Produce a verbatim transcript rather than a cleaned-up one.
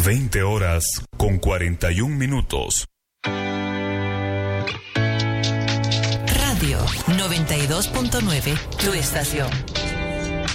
veinte horas con cuarenta y un minutos. Radio noventa y dos punto nueve, tu estación.